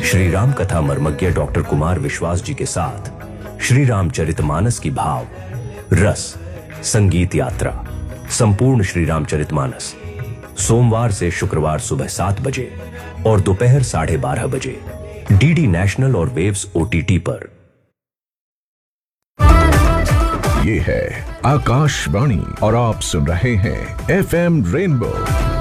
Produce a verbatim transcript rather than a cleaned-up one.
श्री राम कथा मर्मज्ञ डॉक्टर कुमार विश्वास जी के साथ श्री रामचरितमानस की भाव रस संगीत यात्रा संपूर्ण श्री रामचरितमानस सोमवार से शुक्रवार सुबह सात बजे और दोपहर साढ़े बारह बजे डीडी नेशनल और वेव्स ओटीटी पर। ये है आकाशवाणी और आप सुन रहे हैं एफएम रेनबो।